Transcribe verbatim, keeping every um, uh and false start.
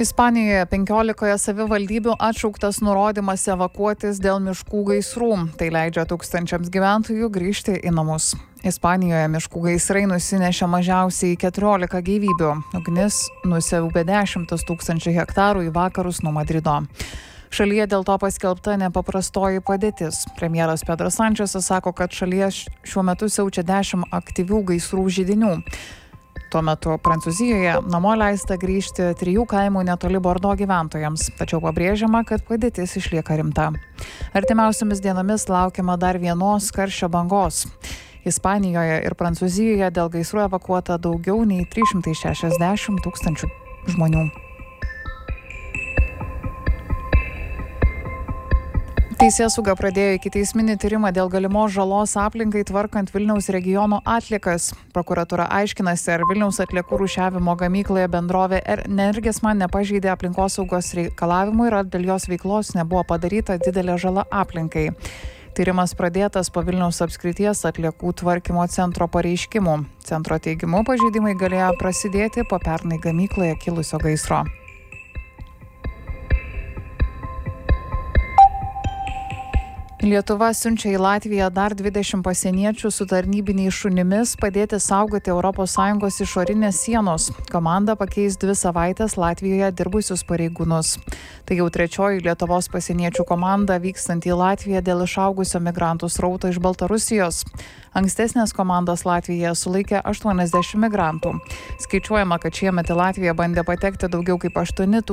Ispanijoje penkiolikoje savivaldybių atšauktas nurodymas evakuotis dėl miškų gaisrų. Tai leidžia tūkstančiams gyventojų grįžti į namus. Ispanijoje miškų gaisrai nusinešė mažiausiai keturiolika gyvybių. Ugnis nusiaubė dešimtis tūkstančių hektarų į vakarus nuo Madrido. Šalyje dėl to paskelbta nepaprastoji padėtis. Premjeras Pedras Sančesas sako, kad šalyje šiuo metu siaučia dešimt aktyvių gaisrų židinių. Tuo metu Prancūzijoje namo leista grįžti trijų kaimų netoli Bordo gyventojams, tačiau pabrėžiama, kad padėtis išlieka rimta. Artimiausiamis dienomis laukiama dar vienos karščio bangos. Ispanijoje ir Prancūzijoje dėl gaisrų evakuota daugiau nei trys šimtai šešiasdešimt tūkstančių žmonių. Teisėsauga pradėjo ikiteisminį tyrimą dėl galimos žalos aplinkai tvarkant Vilniaus regiono atliekas. Prokuratūra aiškinasi, ar Vilniaus atliekų rūšiavimo gamykloje bendrovė Energesman nepažeidė aplinkosaugos reikalavimų ir ar dėl jos veiklos nebuvo padaryta didelė žala aplinkai. Tyrimas pradėtas po Vilniaus apskrities atliekų tvarkymo centro pareiškimų. Centro teigimu pažeidimai galėjo prasidėti po pernai gamykloje kilusio gaisro. Lietuva siunčia į Latviją dar dvidešimt pasieniečių su tarnybiniais šunimis padėti saugoti Europos Sąjungos išorinės sienos. Komanda pakeis dvi savaitės Latvijoje dirbusius pareigūnus. Tai jau trečioji Lietuvos pasieniečių komanda vykstanti į Latviją dėl išaugusio migrantų srauto iš Baltarusijos. Ankstesnės komandos Latvijoje sulaikė aštuoniasdešimt migrantų. Skaičiuojama, kad šiemet į Latviją bandė patekti daugiau kaip aštuoni tūkstančiai